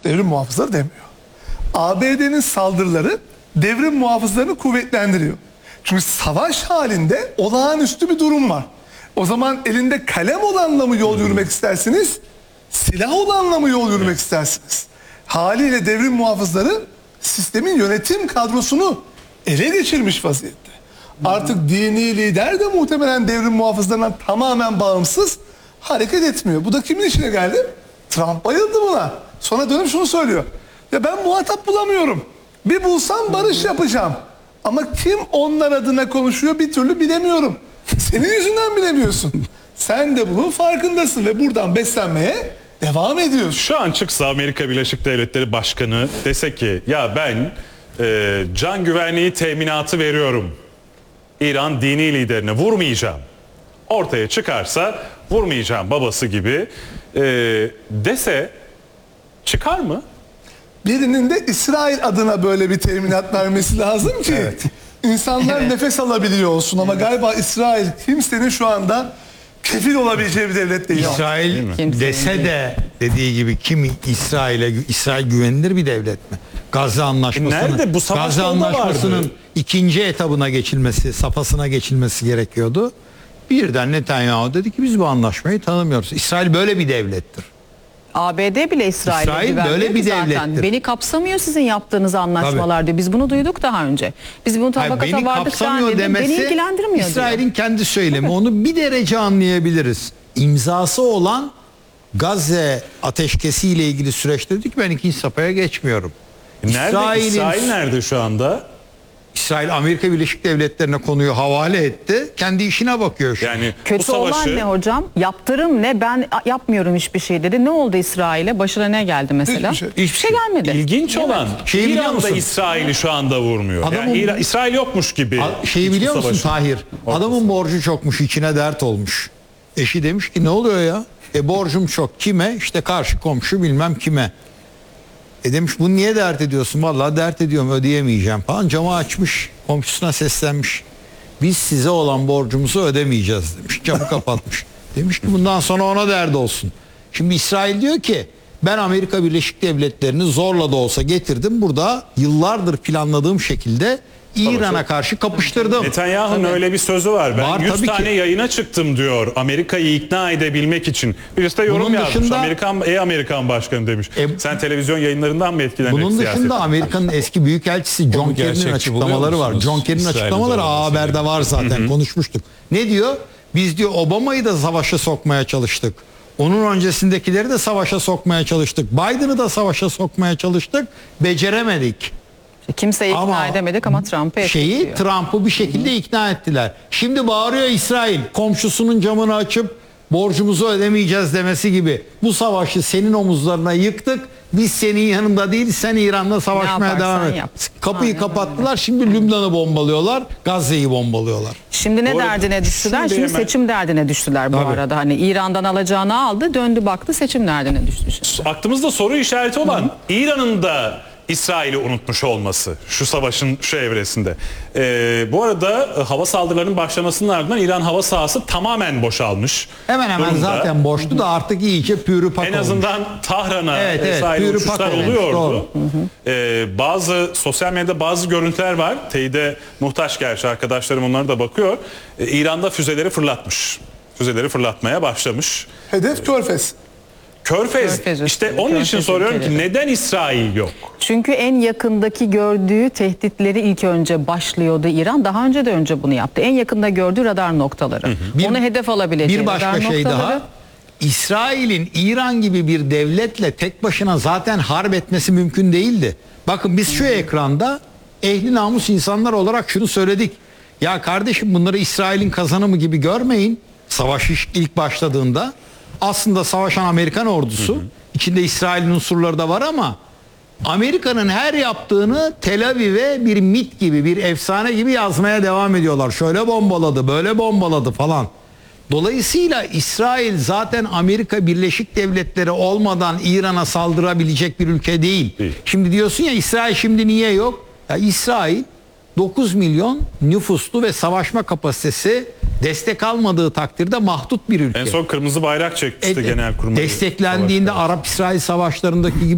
devrim muhafızları demiyor. ABD'nin saldırıları devrim muhafızlarını kuvvetlendiriyor. Çünkü savaş halinde olağanüstü bir durum var. O zaman elinde kalem olanla mı yol yürümek istersiniz? Silah olanla mı yol yürümek istersiniz? Haliyle devrim muhafızları sistemin yönetim kadrosunu ele geçirmiş vaziyette. Artık dini lider de muhtemelen devrim muhafızlarından tamamen bağımsız hareket etmiyor. Bu da kimin işine geldi? Trump bayıldı buna. Sonra dönüp şunu söylüyor. Ya ben muhatap bulamıyorum. Bir bulsam barış yapacağım. Ama kim onlar adına konuşuyor bir türlü bilemiyorum. Senin yüzünden bilemiyorsun. Sen de bunun farkındasın ve buradan beslenmeye devam ediyorsun. Şu an çıksa Amerika Birleşik Devletleri Başkanı dese ki ya ben can güvenliği teminatı veriyorum. İran dini liderine vurmayacağım. Ortaya çıkarsa vurmayacağım babası gibi dese çıkar mı? Birinin de İsrail adına böyle bir teminat vermesi lazım ki insanlar nefes alabiliyor olsun. Ama galiba İsrail kimsenin şu anda kefil olabileceği bir devlet değil. İsrail dese de dediği gibi kim İsrail güvenilir bir devlet mi? Gazze Anlaşması'nın nerede? Bu savaşta Gazze o da vardı. Anlaşması'nın ikinci etabına geçilmesi, safhasına geçilmesi gerekiyordu. Birden Netanyahu dedi ki biz bu anlaşmayı tanımıyoruz. İsrail böyle bir devlettir. ABD bile İsrail'e böyle bir zaten. devlettir. Beni kapsamıyor sizin yaptığınız anlaşmalar diyor. Biz bunu duyduk daha önce. Biz bunu tabakata Beni vardık kapsamıyor dendi. Beni demesi ilgilendirmiyor İsrail'in kendi söylemi. Onu bir derece anlayabiliriz. İmzası olan Gazze ateşkesiyle ilgili süreçte dedik ben ikinci safhaya geçmiyorum. İsrail nerede şu anda? İsrail Amerika Birleşik Devletleri'ne konuyu havale etti. Kendi işine bakıyor şu. Yani Kötü bu savaşı olan ne hocam? Yaptırım ne? Ben yapmıyorum hiçbir şey dedi. Ne oldu İsrail'e? Başına ne geldi mesela? Hiçbir Hiçbir şey gelmedi. İlginç olan Şeyi biliyor İran'da musun? İsrail'i şu anda vurmuyor. Adamın- Yani İsrail yokmuş gibi. Şeyi bu biliyor musun savaşın Tahir? Adamın borcu çokmuş, içine dert olmuş. Eşi demiş ki ne oluyor ya? Borcum çok. Kime? İşte karşı komşu bilmem kime. Demiş bunu niye dert ediyorsun? Vallahi dert ediyorum ödeyemeyeceğim falan. Camı açmış, komşusuna seslenmiş. Biz size olan borcumuzu ödemeyeceğiz demiş. Camı kapatmış. Demiş ki bundan sonra ona dert olsun. Şimdi İsrail diyor ki ben Amerika Birleşik Devletleri'ni zorla da olsa getirdim. Burada yıllardır planladığım şekilde İran'a karşı kapıştırdım. Netanyahu'nun öyle bir sözü var. Ben Var, 100 tabii tane ki. yayına çıktım diyor. Amerika'yı ikna edebilmek için. Birisi de yorum Bunun yazmış. dışında- Amerikan başkanı demiş. Sen televizyon yayınlarından mı etkilenmek Bunun dışında siyaseti? Amerika'nın eski büyükelçisi John Kerry'nin gerçekçi açıklamaları buluyor var. musunuz? John Kerry'nin İsrail'in açıklamaları zorlaması Haber'de var zaten konuşmuştuk. Ne diyor? Biz diyor Obama'yı da savaşa sokmaya çalıştık. Onun öncesindekileri de savaşa sokmaya çalıştık. Biden'ı da savaşa sokmaya çalıştık. Beceremedik. Kimseyi ikna Ama edemedik ama Trump'ı etkiliyor. Trump'ı bir şekilde ikna ettiler. Şimdi bağırıyor İsrail komşusunun camını açıp borcumuzu ödemeyeceğiz demesi gibi. Bu savaşı senin omuzlarına yıktık. Biz senin yanında değil sen İran'la savaşmaya yaparsan devam et. yap. Kapıyı Aynen kapattılar. Şimdi Lübnan'ı bombalıyorlar. Gazze'yi bombalıyorlar. Şimdi ne Bu arada derdine düştüler? şimdi Şimdi hemen- seçim derdine düştüler bu Tabii. arada. Hani İran'dan alacağını aldı, döndü baktı seçim derdine düştü. Aklımızda soru işareti olan İran'ın da İsrail'i unutmuş olması şu savaşın şu evresinde. Bu arada hava saldırılarının başlamasının ardından İran hava sahası tamamen boşalmış. Hemen hemen durumda. zaten boştu da artık iyice pürüpak En olmuş. azından Tahran'a Evet, vesaire pürü uçuşlar pak olmuş, oluyordu. doğru. Bazı sosyal medyada bazı görüntüler var. Teyide muhtaç gerçi arkadaşlarım onlara da bakıyor. İran'da füzeleri fırlatmış. Füzeleri fırlatmaya başlamış. Hedef Körfez. Körfez. Körfez İşte üstü, onun için Körfez soruyorum ki ülkeleri. neden İsrail yok? Çünkü en yakındaki gördüğü tehditleri ilk önce başlıyordu İran. Daha önce de bunu yaptı. En yakında gördüğü radar noktaları. Onu hedef alabileceği Bir başka radar şey noktaları. daha. İsrail'in İran gibi bir devletle tek başına zaten harp etmesi mümkün değildi. Bakın biz şu ekranda ehli namus insanlar olarak şunu söyledik. Ya kardeşim bunları İsrail'in kazanımı gibi görmeyin. Savaş ilk başladığında aslında savaşan Amerikan ordusu, içinde İsrail'in unsurları da var ama Amerika'nın her yaptığını Tel Aviv'e bir mit gibi, bir efsane gibi yazmaya devam ediyorlar. Şöyle bombaladı, böyle bombaladı falan. Dolayısıyla İsrail zaten Amerika Birleşik Devletleri olmadan İran'a saldırabilecek bir ülke değil. Şimdi diyorsun ya İsrail şimdi niye yok? Ya İsrail 9 milyon nüfuslu ve savaşma kapasitesi destek almadığı takdirde mahdut bir ülke. En son kırmızı bayrak çekmişti Genelkurmay. Desteklendiğinde Arap-İsrail savaşlarındaki gibi